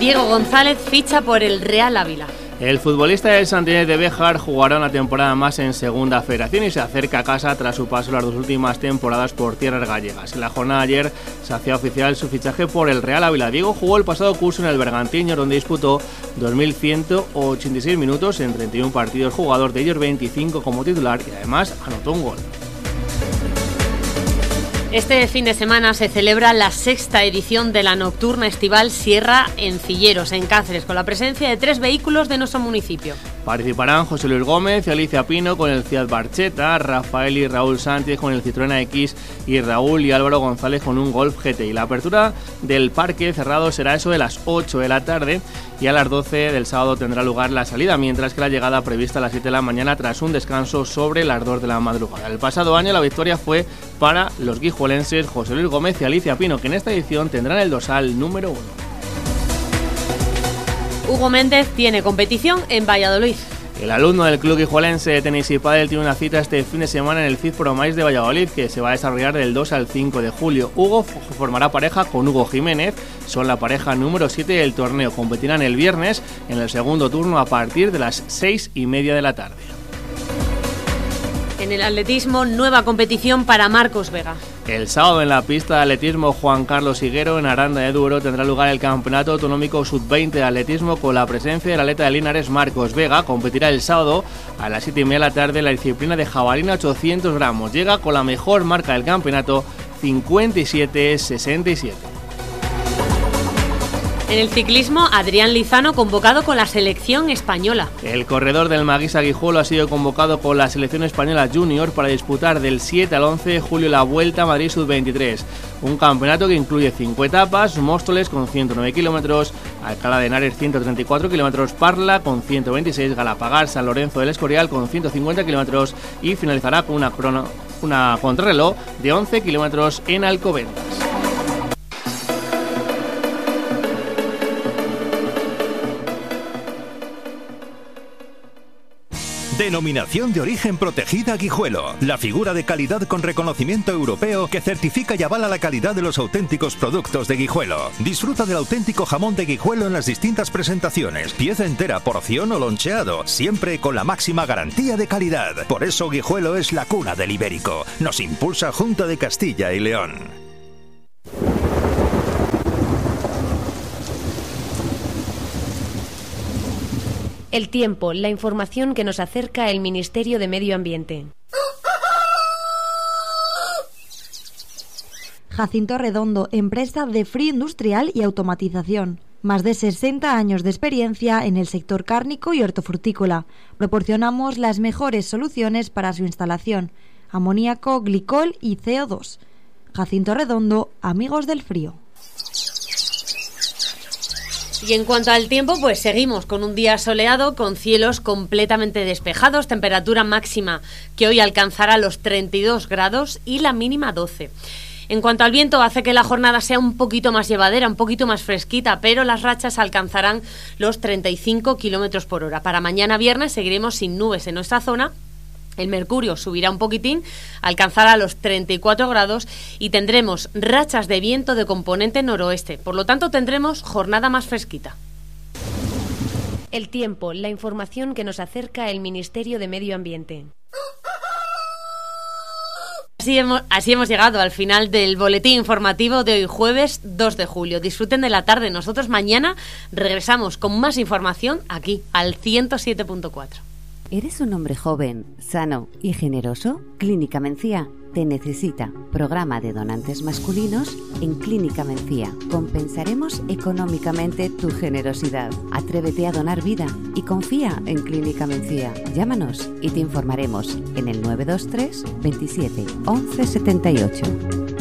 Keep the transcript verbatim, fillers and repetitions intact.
Diego González ficha por el Real Ávila. El futbolista del Santander de Béjar jugará una temporada más en Segunda Federación y se acerca a casa tras su paso las dos últimas temporadas por tierras gallegas. En la jornada de ayer se hacía oficial su fichaje por el Real Ávila. Diego jugó el pasado curso en el Bergantiños, donde disputó dos mil ciento ochenta y seis minutos en treinta y uno partidos jugador, de ellos veinticinco como titular, y además anotó un gol. Este fin de semana se celebra la sexta edición de la nocturna estival Sierra Encilleros, en Cáceres, con la presencia de tres vehículos de nuestro municipio. Participarán José Luis Gómez y Alicia Pino con el Fiat Barcheta, Rafael y Raúl Sánchez con el Citroën A X y Raúl y Álvaro González con un Golf G T I. La apertura del parque cerrado será eso de las ocho de la tarde y a las doce del sábado tendrá lugar la salida, mientras que la llegada prevista a las siete de la mañana tras un descanso sobre las dos de la madrugada. El pasado año la victoria fue para los guijuelenses José Luis Gómez y Alicia Pino, que en esta edición tendrán el dorsal número uno. Hugo Méndez tiene competición en Valladolid. El alumno del club guijuelense de tenis y pádel tiene una cita este fin de semana en el F I S Promais de Valladolid, que se va a desarrollar del dos al cinco de julio. Hugo formará pareja con Hugo Jiménez, son la pareja número siete del torneo. Competirán el viernes en el segundo turno a partir de las seis y media de la tarde. En el atletismo, nueva competición para Marcos Vega. El sábado en la pista de atletismo Juan Carlos Higuero en Aranda de Duero tendrá lugar el Campeonato Autonómico sub veinte de atletismo con la presencia del atleta de Linares Marcos Vega. Competirá el sábado a las siete y media de la tarde en la disciplina de jabalina ochocientos gramos. Llega con la mejor marca del campeonato, cincuenta y siete sesenta y siete. En el ciclismo, Adrián Lizano convocado con la selección española. El corredor del Maguisa Guijuelo ha sido convocado con la selección española junior para disputar del siete al once de julio la Vuelta a Madrid sub veintitrés. Un campeonato que incluye cinco etapas: Móstoles con ciento nueve kilómetros, Alcalá de Henares ciento treinta y cuatro kilómetros, Parla con ciento veintiséis, Galapagar, San Lorenzo del Escorial con ciento cincuenta kilómetros y finalizará con una, crono, una contrarreloj de once kilómetros en Alcobendas. Denominación de origen protegida Guijuelo. La figura de calidad con reconocimiento europeo que certifica y avala la calidad de los auténticos productos de Guijuelo. Disfruta del auténtico jamón de Guijuelo en las distintas presentaciones. Pieza entera, porción o loncheado. Siempre con la máxima garantía de calidad. Por eso Guijuelo es la cuna del ibérico. Nos impulsa Junta de Castilla y León. El tiempo, la información que nos acerca el Ministerio de Medio Ambiente. Jacinto Redondo, empresa de frío industrial y automatización. Más de sesenta años de experiencia en el sector cárnico y hortofrutícola. Proporcionamos las mejores soluciones para su instalación: amoníaco, glicol y C O dos. Jacinto Redondo, amigos del frío. Y en cuanto al tiempo, pues seguimos con un día soleado, con cielos completamente despejados, temperatura máxima que hoy alcanzará los treinta y dos grados y la mínima doce. En cuanto al viento, hace que la jornada sea un poquito más llevadera, un poquito más fresquita, pero las rachas alcanzarán los treinta y cinco kilómetros por hora. Para mañana viernes seguiremos sin nubes en nuestra zona. El mercurio subirá un poquitín, alcanzará los treinta y cuatro grados y tendremos rachas de viento de componente noroeste. Por lo tanto, tendremos jornada más fresquita. El tiempo, la información que nos acerca el Ministerio de Medio Ambiente. Así hemos, así hemos llegado al final del boletín informativo de hoy jueves dos de julio. Disfruten de la tarde. Nosotros mañana regresamos con más información aquí al ciento siete punto cuatro. ¿Eres un hombre joven, sano y generoso? Clínica Mencía te necesita. Programa de donantes masculinos en Clínica Mencía. Compensaremos económicamente tu generosidad. Atrévete a donar vida y confía en Clínica Mencía. Llámanos y te informaremos en el nueve dos tres veintisiete once setenta y ocho.